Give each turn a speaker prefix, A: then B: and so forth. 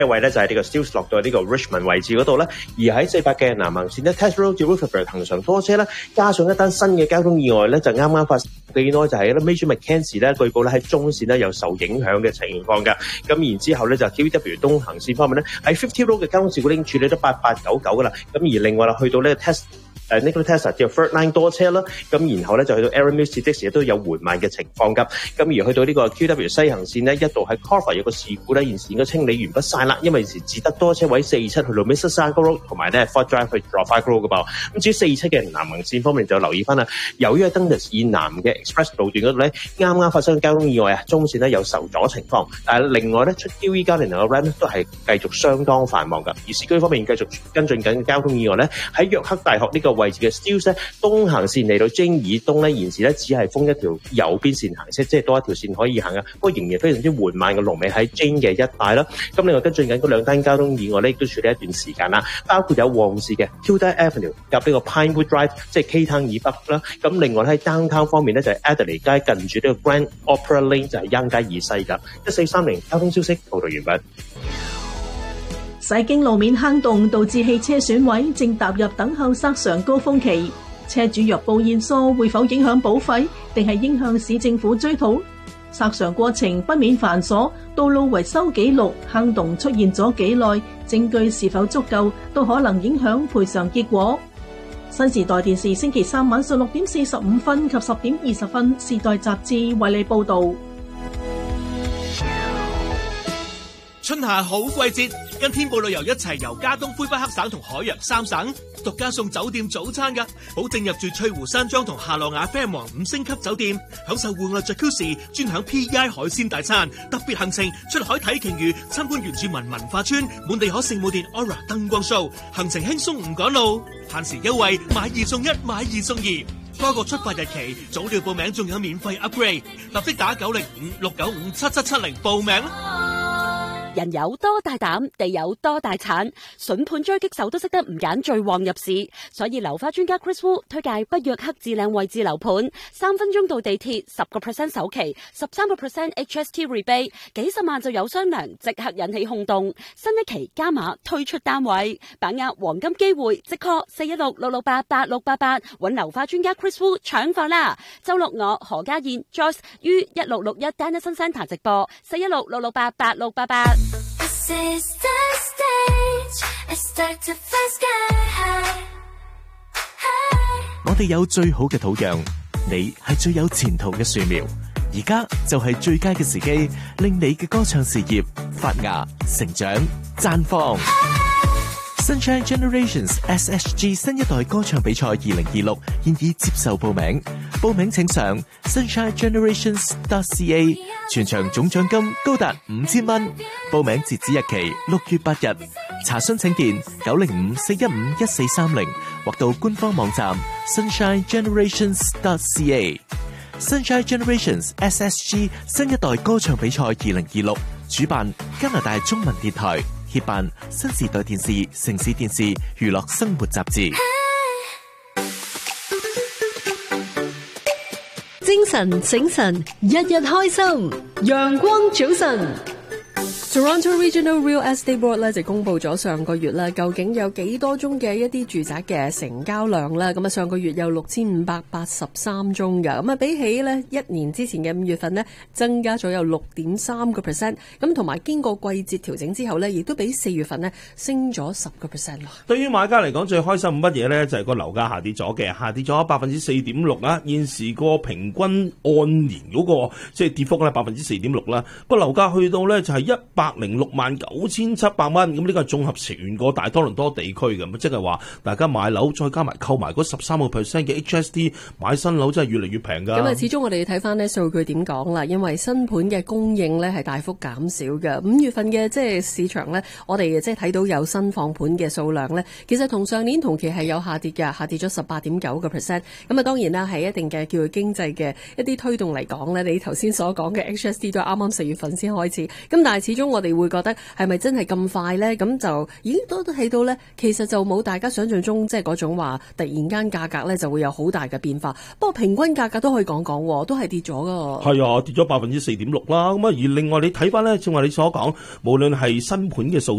A: 一位咧就係呢個 Steels 落到呢個 Richmond 位置嗰度咧，而喺400嘅南行線咧 Test Road 至 Rutherford 恒常多車咧，加上一單新嘅交通意外咧，就啱啱發生幾耐，就係咧 Major Mackenzie 咧，據報咧喺中線咧有受影響嘅情況㗎。咁然之後咧就 TVW 東行線方面咧，喺50 Road 嘅交通事故已經處理得8899㗎啦。咁而另外啦，去到呢個 Nikola Tesla 即係 Third Line 多車啦，咁然後咧就去到 Aaron Mills 即時都有緩慢嘅情況㗎。咁而去到呢個 QW 西行線咧，一度喺 Carver 有個事故咧，現時應該清理完畢晒啦，因為現時只得多車位47去到 Mississauga Road 同埋咧 Fort Drive 去 Trafalgar Road 㗎噃。咁至於47嘅南行線方面就留意翻啦，由於喺 Dundas 以南嘅 Express 路段嗰度咧，啱啱發生交通意外啊，中線咧有受阻情況，但係另外咧出 QE Garden 嘅 Ramp 都係繼續相當繁忙㗎。而市區方面繼續跟進緊嘅交通意外咧，喺約克大學呢個位置嘅 Steels 咧，東行線嚟到 Jane 以東咧，現時咧只係封一條右邊線行車，即係多一條線可以行嘅，不過仍然非常之緩慢嘅龍尾喺 Jane 嘅一帶啦。咁另外跟進緊嗰兩單交通意外咧，亦都處理一段時間啦，包括有旺市嘅 Kildare Avenue 入呢個 Pinewood Drive， 即係 K Town 以北啦。咁另外喺 Downtown 方面咧，就係 Adelaide 街近住呢個 Grand Opera Lane， 就係 Young 街以西㗎。1430交通消息報道完畢。
B: 西經路面坑洞導致汽車損毀，正踏入等候索償高峰期。車主若報現疏，會否影響保費，定係應向市政府追討？索償過程不免繁瑣，道路維修記錄、坑洞出現咗幾耐，證據是否足夠，都可能影響賠償結果。新時代電視星期三晚上6點45分及10點20分，時代雜誌為你報導。
C: 春夏好季節，跟天步旅遊一齊遊加東、魁北克省同海洋3省，獨家送酒店早餐㗎，保證入住翠湖山莊同夏洛雅啡王5星級酒店，享受戶外 Jacuzzi， 專享 PEI 海鮮大餐，特別行程出海睇鯨魚，參觀原住民文化村，滿地可聖母殿 Aura 燈光 show， 行程輕鬆唔趕路，限時優惠，買2送1，買2送2。多個出發日期，早料報名仲有免費 upgrade， 立即打905-695-7770報名。
D: 人有多大膽，地有多大產，筍盤追擊手都識得唔揀最旺入市，所以樓花專家 Chris Wu 推介北約克至靚位置樓盤，3分鐘到地鐵，10% 首期，13% HST rebate， 幾十萬就有商量，即刻引起轟動。新一期加碼推出單位，把握黃金機會，即 call 416-668-8688，揾樓花專家 Chris Wu 搶貨啦！周六我何家燕 Joyce 於1661 Dennison Centre 直播，416-668-8688。
E: This is the stage, I start to fly sky high.
F: 我哋有最好嘅土壤，你係最有前途嘅樹苗。而家就係最佳嘅時機，令你嘅歌唱事業發芽、成長、綻放。Sunshine Generations SSG 新一代歌唱比賽2026現已接受報名，報名請上 sunshinegenerations.ca， 全場總獎金高達5000蚊，報名截止日期6月8日，查詢請電905-415-1430或到官方網站 sunshinegenerations.ca。 Sunshine Generations SSG 新一代歌唱比賽2026主辦加拿大中文電台，協辦新時代電視、城市電視、娛樂生活雜誌。
G: 精神醒神，日日開心，陽光早晨。Toronto Regional Real Estate Board 咧就公布咗上個月啦，究竟有幾多宗嘅一啲住宅嘅成交量啦？咁啊，上個月有6583宗㗎，咁啊，比起咧一年之前嘅5月份呢，增加咗有 6.3%， 咁同埋經過季節調整之後呢，亦都比4月份呢升咗10%。
H: 對於買家嚟講，最開心乜嘢呢？就係個樓價下跌咗嘅，下跌咗 4.6% 啦。現時個平均按年嗰個即係跌幅咧 4.6% 啦。個樓價去到呢就係1069700蚊，咁呢個係綜合全個大多倫多地區嘅，咁即係話大家買樓再加埋扣埋嗰13% 嘅 HST 買新樓真係越嚟越平㗎。
G: 咁啊，始終我哋睇翻呢數據點講啦，因為新盤嘅供應呢係大幅減少嘅。5月份嘅即係市場呢，我哋即係睇到有新放盤嘅數量呢，其實同上年同期係有下跌嘅，下跌咗 18.9%。咁啊，當然啦，係一定嘅叫做經濟嘅一啲推動嚟講呢，你頭先所講嘅 HST 都係啱啱4月份先開始。咁但係始終我哋會覺得係咪真係咁快咧？咁就已經都睇到咧，其實就冇大家想象中即係嗰種話突然間價格咧就會有好大嘅變化。不過平均價格都可以講講，都係跌咗噶。
H: 係啊，跌咗4.6%啦。咁啊，而另外你睇翻咧，正話你所講，無論係新盤嘅數